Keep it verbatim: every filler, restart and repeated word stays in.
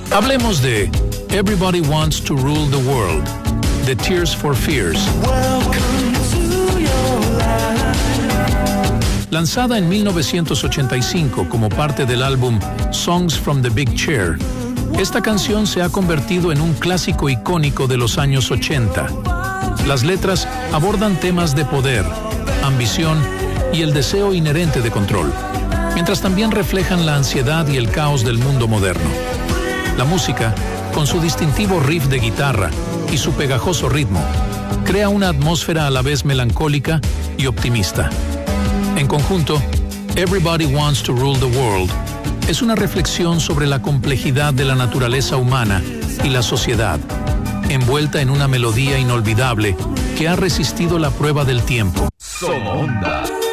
Hablemos de Everybody Wants to Rule the World, de Tears for Fears. Lanzada en mil novecientos ochenta y cinco como parte del álbum Songs from the Big Chair, esta canción se ha convertido en un clásico icónico de los años ochenta. Las letras abordan temas de poder, ambición y el deseo inherente de control, mientras también reflejan la ansiedad y el caos del mundo moderno. La música, con su distintivo riff de guitarra y su pegajoso ritmo, crea una atmósfera a la vez melancólica y optimista. En conjunto, Everybody Wants to Rule the World es una reflexión sobre la complejidad de la naturaleza humana y la sociedad, envuelta en una melodía inolvidable que ha resistido la prueba del tiempo. Somos Onda.